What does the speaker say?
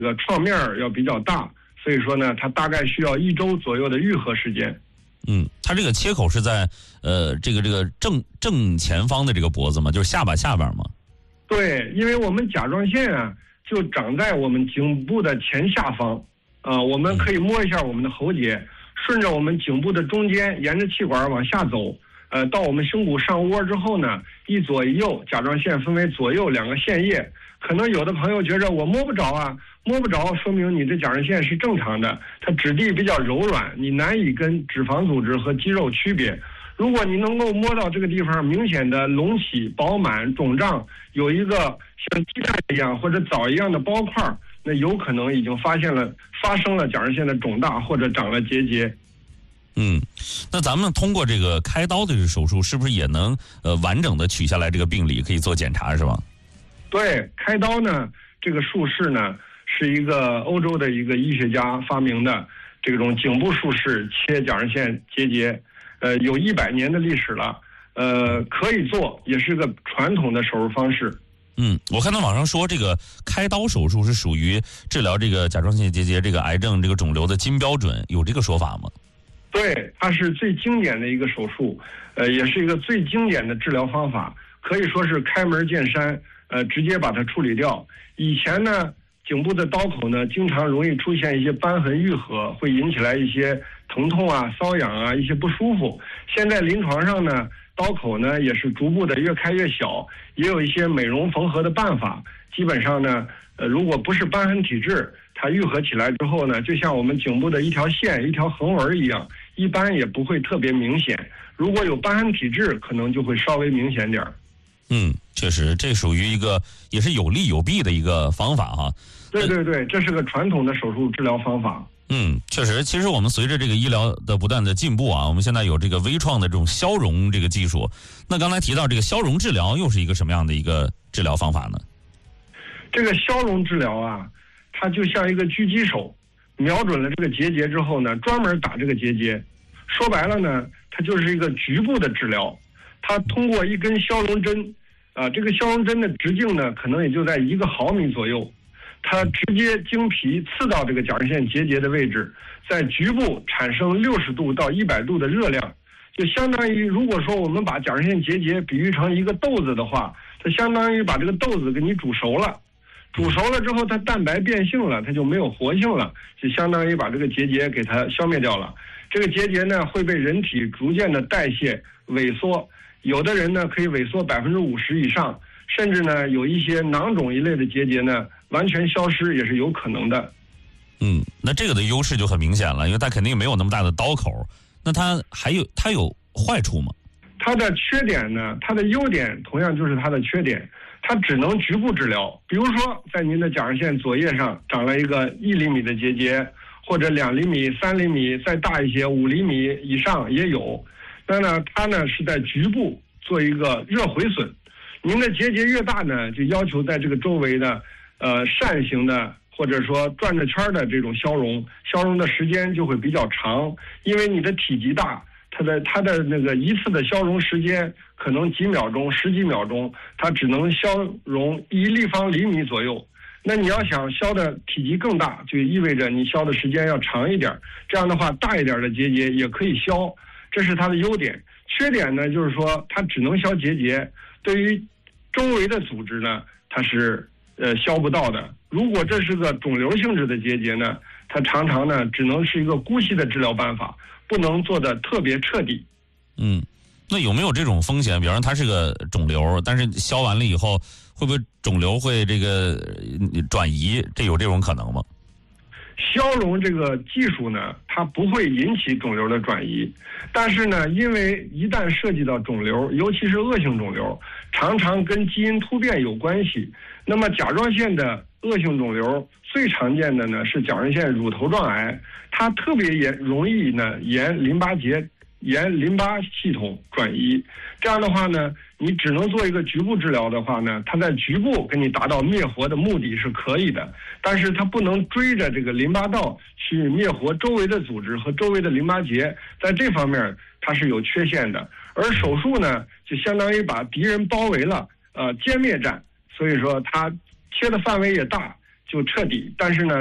这个创面要比较大，所以说呢，它大概需要1周左右的愈合时间。 它这个切口是在这个正前方的这个脖子吗？就是下巴下边吗？ 对，因为我们甲状腺啊就长在我们颈部的前下方，我们可以摸一下我们的喉结，顺着我们颈部的中间，沿着气管往下走，到我们胸骨上窝之后呢，一左一右，甲状腺分为左右2个腺叶。可能有的朋友觉着我摸不着啊，摸不着，说明你这甲状腺是正常的，它质地比较柔软，你难以跟脂肪组织和肌肉区别。如果你能够摸到这个地方明显的隆起、饱满、肿胀，有一个像鸡蛋一样或者枣一样的包块，那有可能已经发生了甲状腺的肿大或者长了结节。 那咱们通过这个开刀的这个手术，是不是也能完整的取下来这个病理，可以做检查，是吧？ 对，开刀呢，这个术式呢是一个欧洲的一个医学家发明的这种颈部术式，切甲状腺结节，有100年的历史了，可以做，也是个传统的手术方式。 我看到网上说这个开刀手术是属于治疗这个甲状腺结节这个癌症这个肿瘤的金标准，有这个说法吗？ 对，它是最经典的一个手术，也是一个最经典的治疗方法，可以说是开门见山。直接把它处理掉。以前呢，颈部的刀口呢，经常容易出现一些瘢痕愈合，会引起来一些疼痛啊、瘙痒啊、一些不舒服。现在临床上呢，刀口呢也是逐步的越开越小，也有一些美容缝合的办法。基本上呢，如果不是瘢痕体质，它愈合起来之后呢，就像我们颈部的一条线、一条横纹一样，一般也不会特别明显。如果有瘢痕体质，可能就会稍微明显点儿。 确实，这属于一个也是有利有弊的一个方法哈。 对，这是个传统的手术治疗方法。 确实，其实我们随着这个医疗的不断的进步啊，我们现在有这个微创的这种消融这个技术。那刚才提到这个消融治疗，又是一个什么样的一个治疗方法呢？ 这个消融治疗啊，它就像一个狙击手，瞄准了这个结节之后呢，专门打这个结节。说白了呢，它就是一个局部的治疗。它通过一根消融针，这个消融针的直径呢，可能也就在1个毫米左右。它直接经皮刺到这个甲状腺结节的位置，在局部产生60度到100度的热量，就相当于如果说我们把甲状腺结节比喻成一个豆子的话，它相当于把这个豆子给你煮熟了。煮熟了之后，它蛋白变性了，它就没有活性了，就相当于把这个结节给它消灭掉了。这个结节呢，会被人体逐渐的代谢萎缩。有的人呢可以萎缩50%以上，甚至呢有一些囊肿一类的结节呢完全消失也是有可能的。 那这个的优势就很明显了，因为它肯定没有那么大的刀口。那它有坏处吗？它的缺点呢，它的优点同样就是它的缺点，它只能局部治疗。比如说在您的甲状腺左叶上长了一个1厘米的结节，或者2厘米、3厘米，再大一些5厘米以上也有。那呢，它呢是在局部做一个热回损。您的结节越大呢，就要求在这个周围的扇形的或者说转着圈的这种消融的时间就会比较长，因为你的体积大，它的那个一次的消融时间可能几秒钟、10几秒钟，它只能消融1立方厘米左右。那你要想消的体积更大，就意味着你消的时间要长一点。这样的话，大一点的结节也可以消。这是它的优点。缺点呢，就是说它只能消结节，对于周围的组织呢，它是消不到的。如果这是个肿瘤性质的结节呢，它常常呢只能是一个姑息的治疗办法，不能做的特别彻底。 那有没有这种风险？比方说它是个肿瘤，但是消完了以后，会不会肿瘤会这个转移？这有这种可能吗？ 消融这个技术呢，它不会引起肿瘤的转移，但是呢，因为一旦涉及到肿瘤，尤其是恶性肿瘤，常常跟基因突变有关系。那么甲状腺的恶性肿瘤最常见的呢是甲状腺乳头状癌，它特别容易呢沿淋巴系统转移。这样的话呢，你只能做一个局部治疗的话呢，它在局部给你达到灭活的目的是可以的，但是它不能追着这个淋巴道去灭活周围的组织和周围的淋巴结，在这方面它是有缺陷的。而手术呢，就相当于把敌人包围了，歼灭战，所以说它切的范围也大， 就彻底。但是呢，